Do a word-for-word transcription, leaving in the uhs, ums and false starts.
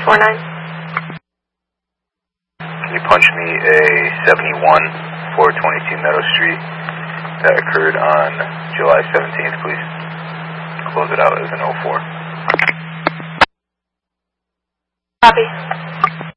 four nine. Can you punch me a seventy-one, four twenty-two Meadow Street that occurred on July seventeenth, please? Close it out as an oh four. Copy.